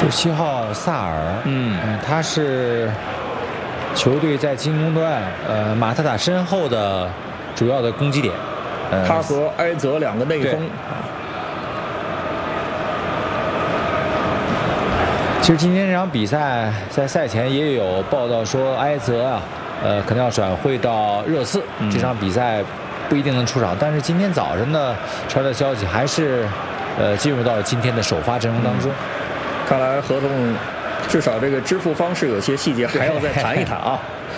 7号萨尔，他是球队在进攻端马特塔身后的主要的攻击点。 他和埃泽两个内锋。 其实今天这场比赛在赛前也有报道说，埃泽啊，可能要转会到热刺，这场比赛不一定能出场。但是今天早晨呢传的消息还是进入到了今天的首发阵容当中。 看来合同至少这个支付方式有些细节还要再谈一谈啊。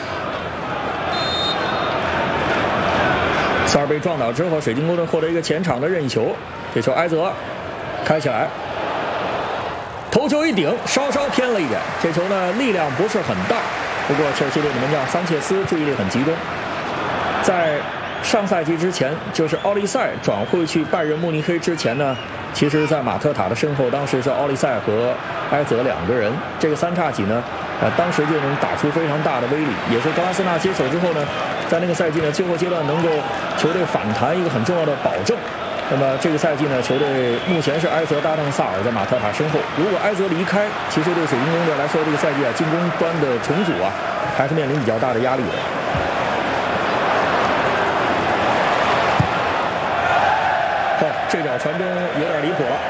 萨尔被撞倒之后，水晶宫队获得一个前场的任意球，这球埃泽开起来，头球一顶，稍稍偏了一点。这球呢力量不是很大，不过切尔西队的门将桑切斯注意力很集中。在上赛季之前，就是奥利塞转会去拜仁慕尼黑之前呢，其实在马特塔的身后，当时是奥利塞和埃泽两个人，这个三叉戟呢，当时就能打出非常大的威力。也是格拉斯纳接手之后呢，在那个赛季呢，最后阶段能够球队反弹一个很重要的保证。那么这个赛季呢，球队目前是埃泽搭档萨尔在马特塔身后。如果埃泽离开，其实对水晶宫队来说，这个赛季进攻端的重组还是面临比较大的压力的。这脚传中有点离谱了。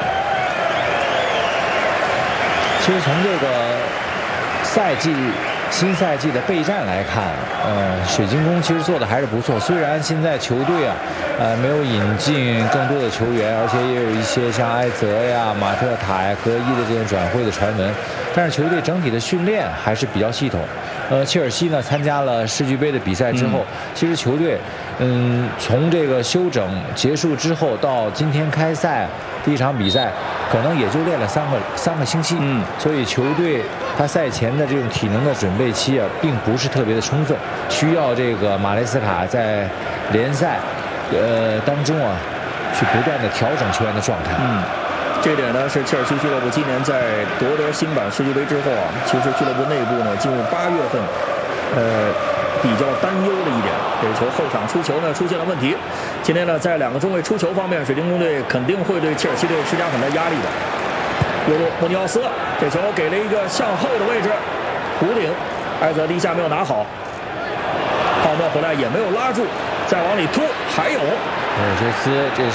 其实从这个新赛季的备战来看，水晶宫其实做的还是不错。虽然现在球队没有引进更多的球员，而且也有一些像埃泽呀、马特塔呀、格伊的这种转会的传闻，但是球队整体的训练还是比较系统。切尔西呢参加了世俱杯的比赛之后，其实球队从这个休整结束之后到今天开赛第一场比赛，可能也就练了三个星期。所以球队他赛前的这种体能的准备期并不是特别的充分，需要这个马雷斯卡在联赛当中去不断的调整球员的状态。 这点呢是切尔西俱乐部今年在夺得新版世俱杯之后其实俱乐部内部呢进入8月份比较担忧的一点，这球后场出球呢出现了问题。今天呢在两个中卫出球方面，水晶宫队肯定会对切尔西队施加很大压力的。右路穆尼奥斯，这球给了一个向后的位置，弧顶，埃泽第一下没有拿好，泡沫回来也没有拉住，再往里突，还有修斯，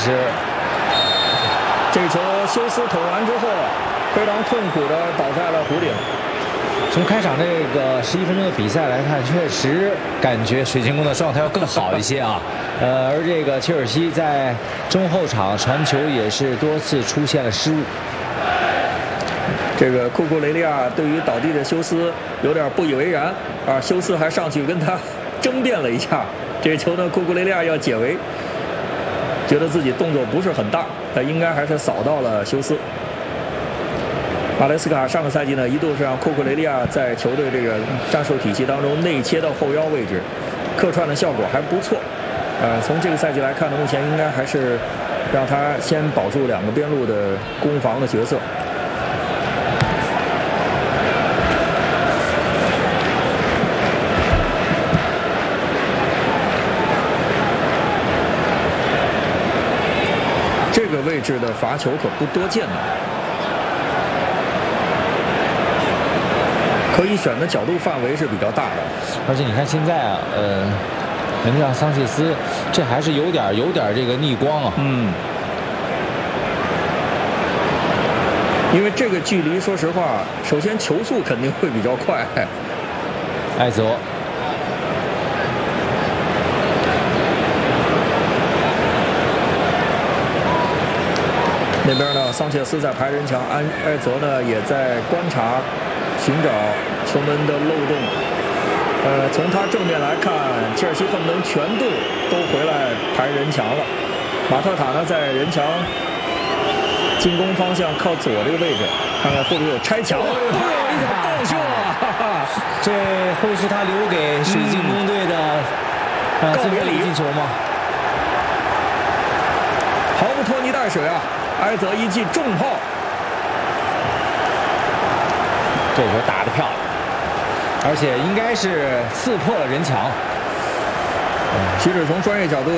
这球休斯捅完之后非常痛苦的倒在了弧顶。 从开场这个11分钟的比赛来看，确实感觉水晶宫的状态要更好一些而这个切尔西在中后场传球也是多次出现了失误。 这个库库雷利亚对于倒地的休斯有点不以为然休斯还上去跟他争辩了一下。这球呢库库雷利亚要解围，觉得自己动作不是很大，但应该还是扫到了休斯。马雷斯卡上个赛季呢一度是让库库雷利亚在球队这个战术体系当中内切到后腰位置，客串的效果还不错。从这个赛季来看呢，目前应该还是让他先保住两个边路的攻防的角色。这个位置的罚球可不多见呢，可以选的角度范围是比较大的。 而且你看现在门将桑切斯这还是有点这个逆光因为这个距离说实话，首先球速肯定会比较快。 埃泽那边呢，桑切斯在排人墙，埃泽呢也在观察寻找球门的漏洞。从他正面来看，切尔西恨不能全队都回来排人墙了。马特塔呢在人墙进攻方向靠左这个位置，看看会不会有拆墙。一脚爆秀这会是他留给水晶宫队的最后一个进球吗？ 毫不拖泥带水埃泽一记重炮， 这球打得漂亮，而且应该是刺破了人墙。 其实从专业角度